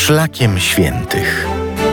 szlakiem świętych.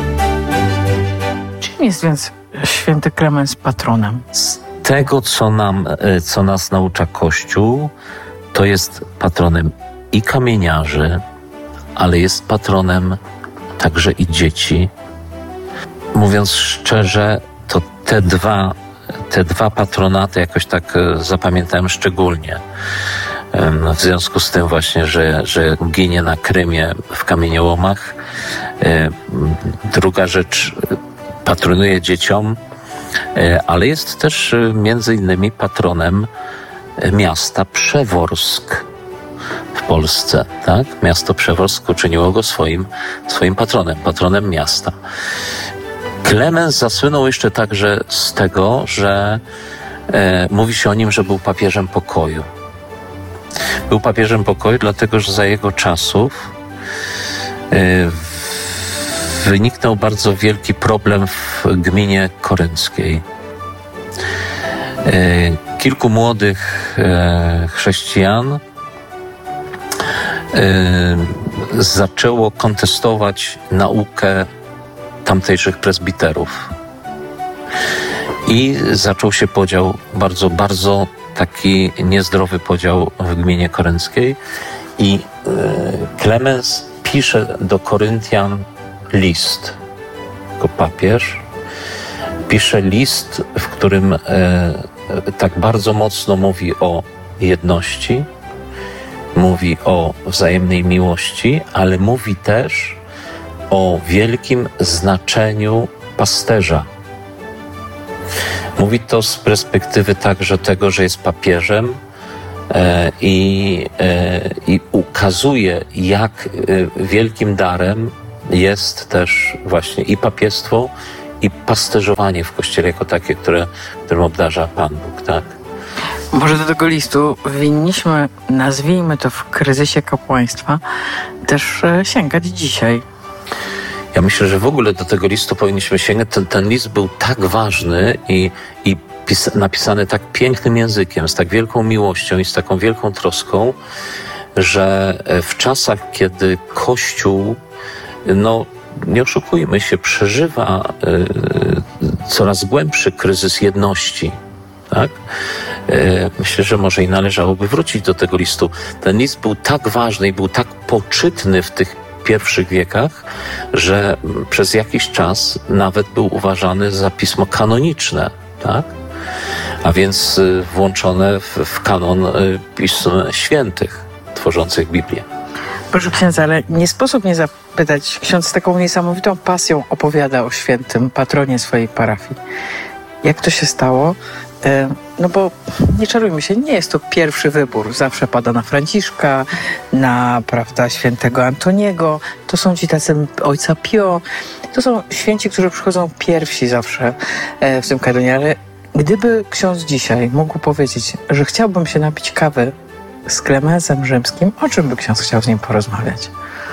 Czym jest więc święty Klemens patronem? Z tego, co nas naucza Kościół, to jest patronem i kamieniarzy, ale jest patronem także i dzieci. Mówiąc szczerze, to te dwa patronaty jakoś tak zapamiętałem szczególnie. W związku z tym właśnie, że ginie na Krymie w kamieniołomach. Druga rzecz, patronuje dzieciom, ale jest też między innymi patronem miasta Przeworsk w Polsce, tak? Miasto Przeworsk uczyniło go swoim patronem miasta. Klemens zasłynął jeszcze także z tego, że mówi się o nim, że był papieżem pokoju. Był papieżem pokoju, dlatego że za jego czasów wyniknął bardzo wielki problem w gminie korynckiej. Kilku młodych chrześcijan zaczęło kontestować naukę tamtejszych prezbiterów. I zaczął się podział, bardzo taki niezdrowy podział w gminie korynckiej. I Klemens pisze do Koryntian list, jako papież. Pisze list, w którym tak bardzo mocno mówi o jedności, mówi o wzajemnej miłości, ale mówi też o wielkim znaczeniu pasterza. Mówi to z perspektywy także tego, że jest papieżem i ukazuje, jak wielkim darem jest też właśnie i papiestwo, i pasterzowanie w Kościele jako takie, którym obdarza Pan Bóg, tak? Może do tego listu winniśmy, nazwijmy to w kryzysie kapłaństwa, też sięgać dzisiaj. Ja myślę, że w ogóle do tego listu powinniśmy sięgać. Ten list był tak ważny i napisany tak pięknym językiem, z tak wielką miłością i z taką wielką troską, że w czasach, kiedy Kościół, nie oszukujmy się, przeżywa coraz głębszy kryzys jedności, tak? Myślę, że może i należałoby wrócić do tego listu. Ten list był tak ważny i był tak poczytny w tych pierwszych wiekach, że przez jakiś czas nawet był uważany za pismo kanoniczne, tak? A więc włączone w kanon pism świętych tworzących Biblię. Proszę księdza, ale nie sposób nie zapytać. Ksiądz z taką niesamowitą pasją opowiada o świętym patronie swojej parafii. Jak to się stało? Bo nie czarujmy się, nie jest to pierwszy wybór. Zawsze pada na Franciszka, na, świętego Antoniego. To są ci tacy ojca Pio. To są święci, którzy przychodzą pierwsi zawsze w tym kanonie. Ale gdyby ksiądz dzisiaj mógł powiedzieć, że chciałbym się napić kawy z Klemensem Rzymskim, o czym by ksiądz chciał z nim porozmawiać?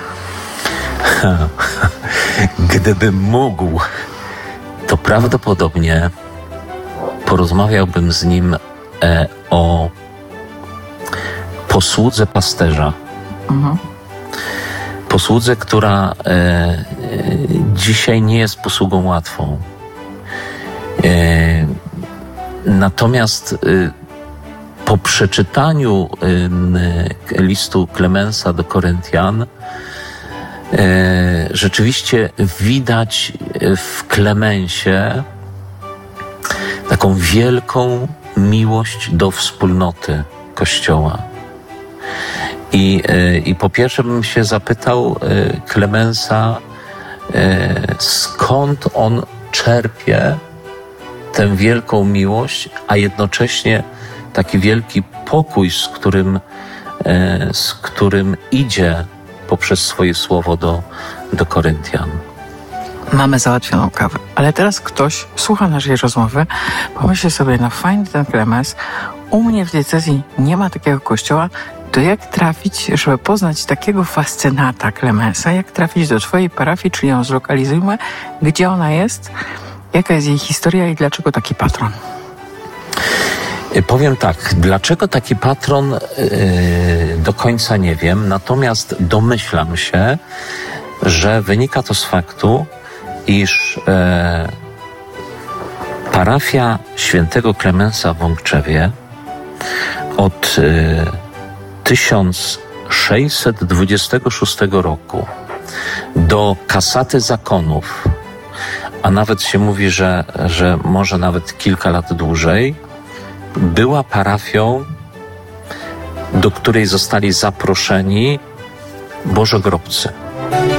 Gdybym mógł, to prawdopodobnie porozmawiałbym z nim o posłudze pasterza. Mhm. Posłudze, która dzisiaj nie jest posługą łatwą. Natomiast po przeczytaniu listu Klemensa do Koryntian rzeczywiście widać w Klemensie taką wielką miłość do wspólnoty Kościoła. I po pierwsze bym się zapytał Klemensa, skąd on czerpie tę wielką miłość, a jednocześnie taki wielki pokój, z którym idzie poprzez swoje słowo do Koryntian. Mamy załatwioną kawę, ale teraz ktoś słucha naszej rozmowy, pomyśli sobie, fajny ten Klemens, u mnie w diecezji nie ma takiego kościoła, to jak trafić, żeby poznać takiego fascynata Klemensa, jak trafić do twojej parafii, czyli ją zlokalizujmy, gdzie ona jest, jaka jest jej historia i dlaczego taki patron? Powiem tak, dlaczego taki patron do końca nie wiem, natomiast domyślam się, że wynika to z faktu, iż parafia świętego Klemensa w Łączewie od 1626 roku do kasaty zakonów, a nawet się mówi, że może nawet kilka lat dłużej, była parafią, do której zostali zaproszeni bożogrobcy.